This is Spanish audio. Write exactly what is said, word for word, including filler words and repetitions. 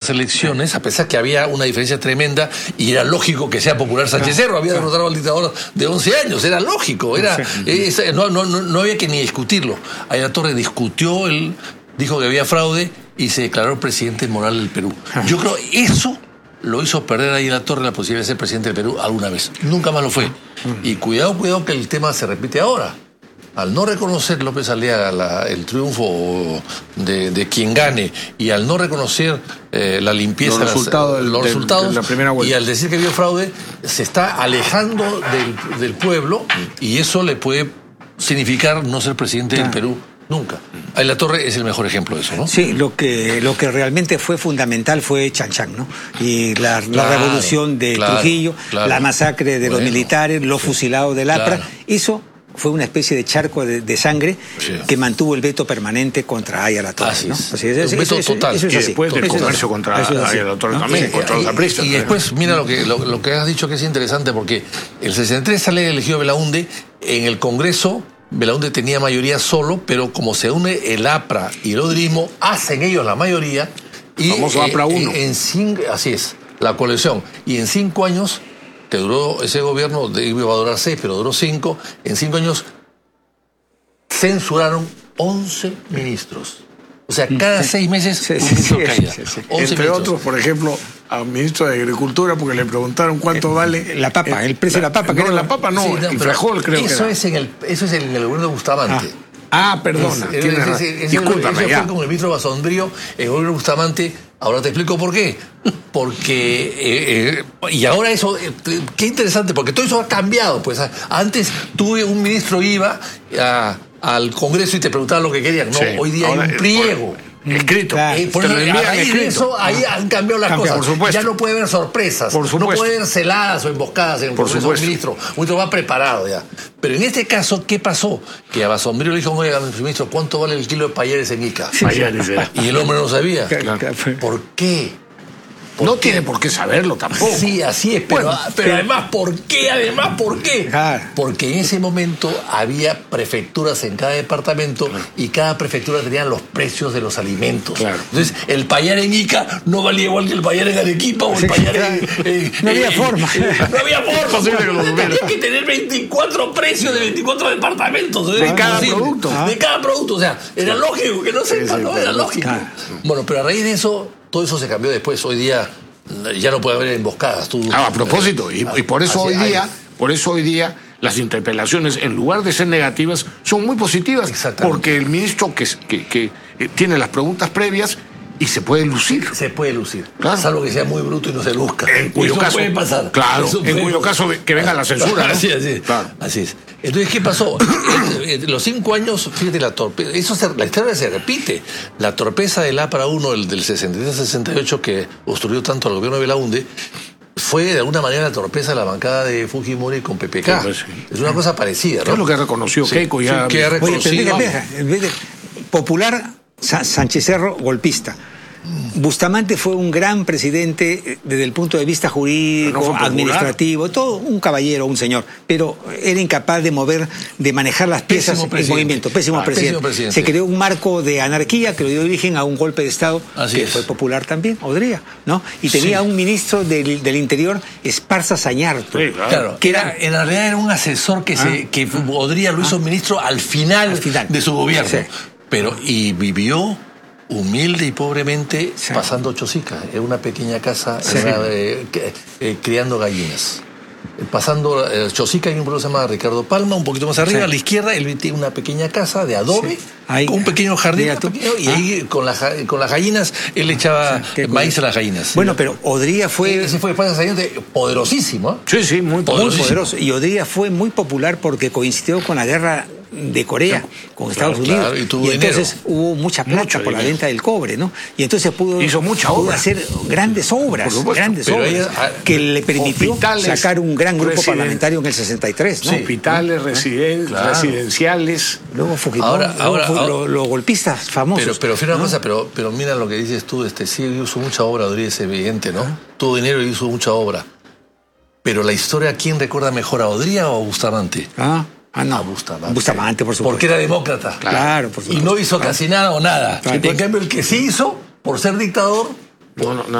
elecciones, a pesar que había una diferencia tremenda y era lógico que sea popular Sánchez Cerro, había derrotado al dictador de once años, era lógico, era, es, no, no, no, no había que ni discutirlo. Ahí la Torre discutió, él dijo que había fraude y se declaró presidente moral del Perú. Yo creo eso lo hizo perder ahí la Torre la posibilidad de ser presidente del Perú alguna vez. Nunca más lo fue. Y cuidado, cuidado que el tema se repite ahora. Al no reconocer López Aliaga la, el triunfo de, de quien gane y al no reconocer eh, la limpieza, los resultados, las, del, los del, resultados de la primera vuelta, y al decir que vio fraude, se está alejando del, del pueblo y eso le puede significar no ser presidente ah. del Perú nunca. Ahí la Torre es el mejor ejemplo de eso, ¿no? Sí, lo que, lo que realmente fue fundamental fue Chan Chan, ¿no? Y la, claro, la revolución de claro, Trujillo, claro. la masacre de bueno, los militares, los sí, fusilados del APRA, claro. eso fue una especie de charco de, de sangre sí. que mantuvo el veto permanente contra Aya La Torre. Así ¿no? es. Así es. Un veto eso, total. Eso es y así. después del comercio contra Aya La Torre ¿no? también, sí, contra los apristas. Y, y después, mira lo que, lo, lo que has dicho que es interesante, porque el sesenta y tres sale elegido Belaúnde, en el Congreso Belaúnde tenía mayoría solo, pero como se une el APRA y el odrismo, hacen ellos la mayoría. Y famoso APRA uno. En, en cinco, así es, la coalición. Y en cinco años, que duró ese gobierno, iba a durar seis, pero duró cinco, en cinco años censuraron once ministros. O sea, cada seis meses sí, un ministro sí, caía. Sí, sí, sí. Entre ministros. otros, por ejemplo, al ministro de Agricultura, porque le preguntaron cuánto eh, vale... La papa, el precio de la papa. No, creo. la papa no, sí, no el frijol creo eso que era. Es en el, eso es en el gobierno de Bustamante. Ah, ah perdona, es, tienes es, razón. es, es, Discúlpame, eso ya. fue con el ministro Basondrío, el gobierno de Bustamante. Ahora te explico por qué. Porque, eh, eh, y ahora eso, eh, qué interesante, porque todo eso ha cambiado. Pues antes tú, un ministro iba a, al Congreso y te preguntaba lo que querían. No, sí. Hoy día ahora, hay un pliego. Escrito. Eh, por eso, a raíz de eso, ahí han cambiado las Cambia, cosas. Por supuesto. Ya no puede haber sorpresas. Por supuesto. No puede haber celadas o emboscadas en el por Congreso supuesto. Un ministro. Un ministro va preparado ya. Pero en este caso, ¿qué pasó? Que a Basondrío le dijo, oiga, ministro, ¿cuánto vale el kilo de payares en Ica? Sí, payares, y el hombre no sabía. Claro. ¿Por qué? ¿Por no qué? tiene por qué saberlo tampoco. Sí, así es, pero, bueno, pero, pero además, ¿por qué? Además, ¿por qué? Claro. Porque en ese momento había prefecturas en cada departamento claro. y cada prefectura tenía los precios de los alimentos. Claro. Entonces, el payar en Ica no valía igual que el payar en Arequipa o el payar en... Eh, no había eh, forma. Eh, no había forma. Que lo tenía que tener veinticuatro precios de veinticuatro departamentos. De cada producto. De cada producto. O sea, era sí. lógico que no sepa, sí, sí, ¿no? Era lógico. Claro. Bueno, pero a raíz de eso, todo eso se cambió después. Hoy día... ya no puede haber emboscadas. Tú, ah, a propósito, y, y por eso así, hoy día, hay. por eso hoy día las interpelaciones, en lugar de ser negativas, son muy positivas, porque el ministro que, que, que tiene las preguntas previas y se puede lucir. Se puede lucir. Claro. Salvo que sea muy bruto y no se luzca. En cuyo Eso caso, puede pasar. Claro, Eso en puede... cuyo caso que venga la censura, ¿no? Así, así, claro. así es. Entonces, ¿qué pasó? Los cinco años, fíjate, la torpeza, eso se, la historia se repite. La torpeza del APRA uno, el del sesenta y tres sesenta y ocho, que obstruyó tanto al gobierno de Belaúnde, fue de alguna manera la torpeza de la bancada de Fujimori con P P K. Sí, pues, sí. Es una cosa parecida, ¿no? Es lo que reconoció sí, Keiko ya. Sí, que ha reconocido. Oye, pero mira, mira, popular Sánchez Cerro, golpista. Bustamante fue un gran presidente desde el punto de vista jurídico, no administrativo, todo un caballero, un señor, pero era incapaz de mover, de manejar las piezas en movimiento. Pésimo, ah, presidente. pésimo presidente. Se creó un marco de anarquía que lo dio origen a un golpe de Estado Así que es. fue popular también, Odría, ¿no? Y tenía sí. un ministro del, del Interior, Esparza Sañarto. Sí, claro. claro. Que era, en realidad era un asesor que, ah, se, que Odría lo hizo ah, ministro al final, al final de su gobierno. Sí. Pero, y vivió humilde y pobremente sí. pasando Chosica, en una pequeña casa sí. una, eh, eh, criando gallinas. Pasando eh, Chosica hay un pueblo que se llama Ricardo Palma, un poquito más arriba, sí. a la izquierda, él tiene una pequeña casa de adobe, sí. ahí, con un pequeño jardín pequeño, y ah. ahí con, la, con las gallinas, él echaba sí, maíz a las gallinas. Bueno, pero Odría fue... Ese fue poderosísimo. ¿eh? Sí, sí, muy poderosísimo. Muy poderoso. Y Odría fue muy popular porque coincidió con la guerra de Corea, con Estados claro, Unidos. Claro, y, tuvo y entonces dinero. hubo mucha plata mucho por dinero. La venta del cobre, ¿no? Y entonces pudo, Hizo mucha pudo obra. hacer grandes obras, grandes Pero obras, ella, que le permitió sacar un gran grupo parlamentario en el sesenta y tres, ¿no? Sí. Hospitales, residen, claro. residenciales. Luego Fujimori, ahora, luego ahora, ahora los lo golpistas famosos. Pero, pero fíjate una ¿no? cosa, pero, pero mira lo que dices tú, este, sí hizo mucha obra, Odría, es evidente, ¿no? ¿Ah? Tuvo dinero y hizo mucha obra. Pero la historia, ¿quién recuerda mejor, a Odría o a Bustamante? Ah. Ah, no. A Bustamante. Bustamante, por supuesto. Porque era demócrata. Claro, claro por supuesto. Y no hizo casi nada o nada. Claro. En cambio, el que sí hizo, por ser dictador, no, no, no.